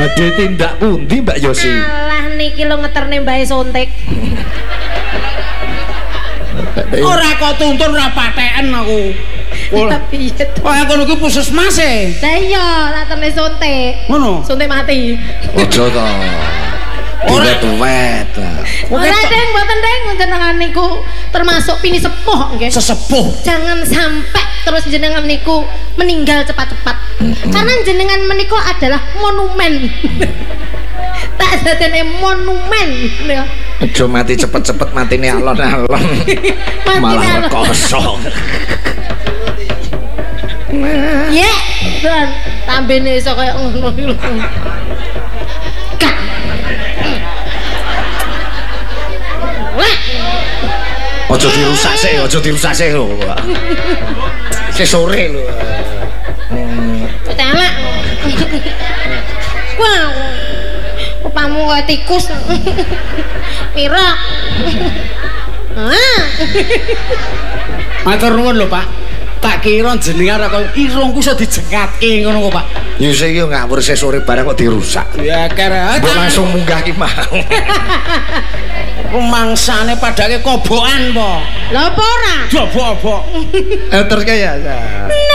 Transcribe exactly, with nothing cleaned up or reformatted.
badhe tindak pundi Mbak Yosi? Alah niki lho ngeterne mbae sontek. Ora kok tuntun ora patheken aku. Piye to? Kok aku niki puskesmas e. Lah iya, tak terne sontek. Ngono. Sontek mati. Aja to. Ora tuwet. Ora deng, mboten deng jenengan niku termasuk pini sepuh nggih. Sesepuh. Jangan sampai terus jenengan niku meninggal cepat-cepat. Mm-hmm. Karena jenengan meniku adalah monumen. Tak dadene monumen ya. Aja mati cepet-cepet matine alon-alon. Malah kosong. Ya, dan tambene iso kaya ngono iki lho. Ojo dirusak sih, ojo dirusak sih lho. Sik sore lho. Telek. Wah. Upamu kaya tikus. Pira? Ah. Matur nuwun lho, Pak. Tak kira jenengan kok irungku iso dijengkatke ngono kok, Pak. Ya sik yo ngawur sik sore barang kok dirusak. Ya kere. Mbok langsung munggah ki mau. Rumangsane padake kobokan po. Lha apa ora? Jobok-obok. Eh terus kaya.